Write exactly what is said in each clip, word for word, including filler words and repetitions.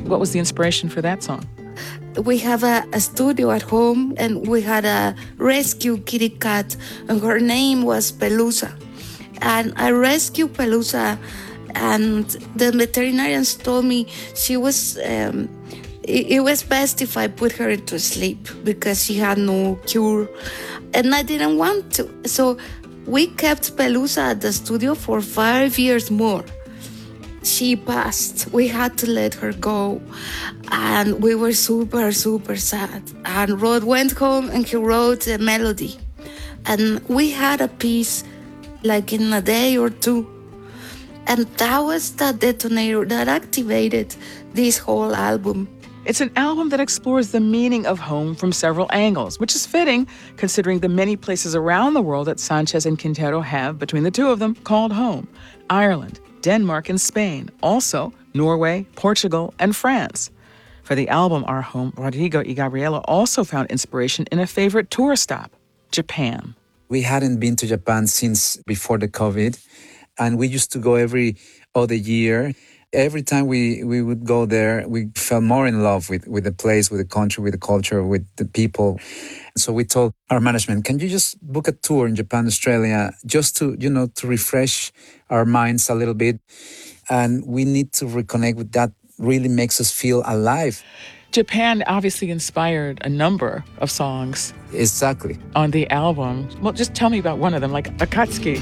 What was the inspiration for that song? We have a, a studio at home, and we had a rescue kitty cat, and her name was Pelusa. And I rescued Pelusa, and the veterinarians told me she was, um, it, it was best if I put her to sleep because she had no cure. And I didn't want to. So we kept Pelusa at the studio for five years more. She passed. We had to let her go. And we were super, super sad. And Rod went home and he wrote a melody. And we had a piece like in a day or two. And that was the detonator that activated this whole album. It's an album that explores the meaning of home from several angles, which is fitting considering the many places around the world that Sanchez and Quintero have, between the two of them, called home. Ireland, Denmark, and Spain. Also, Norway, Portugal, and France. For the album Our Home, Rodrigo y Gabriela also found inspiration in a favorite tour stop, Japan. We hadn't been to Japan since before the COVID, and we used to go every other year. Every time we, we would go there, we fell more in love with, with the place, with the country, with the culture, with the people. So we told our management, can you just book a tour in Japan, Australia, just to, you know, to refresh our minds a little bit. And we need to reconnect with that. Really makes us feel alive. Japan obviously inspired a number of songs. Exactly. On the album. Well, just tell me about one of them, like Akatsuki.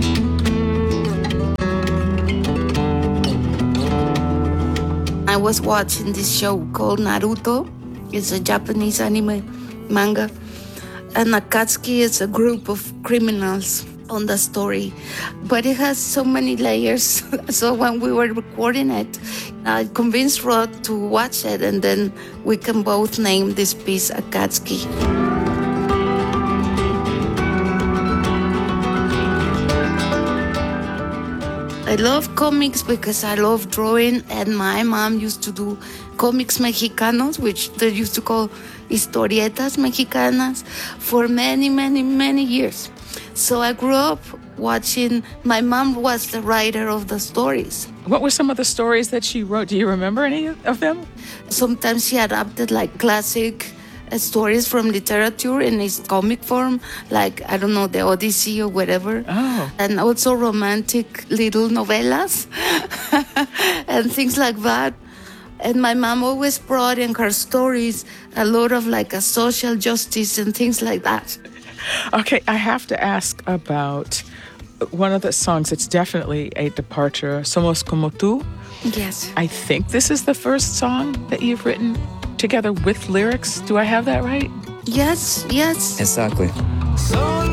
I was watching this show called Naruto. It's a Japanese anime manga. And Akatsuki is a group of criminals on the story. But it has so many layers. So when we were recording it, I convinced Rod to watch it, and then we can both name this piece Akatsuki. I love comics because I love drawing, and my mom used to do comics mexicanos, which they used to call historietas mexicanas, for many, many, many years. So I grew up watching. My mom was the writer of the stories. What were some of the stories that she wrote? Do you remember any of them? Sometimes she adapted like classic uh, stories from literature in its comic form, like, I don't know, the Odyssey or whatever. Oh. And also romantic little novellas and things like that. And my mom always brought in her stories a lot of like a social justice and things like that. Okay, I have to ask about one of the songs. It's definitely a departure, Somos Como Tú. Yes. I think this is the first song that you've written together with lyrics. Do I have that right? Yes, yes. Exactly. Solo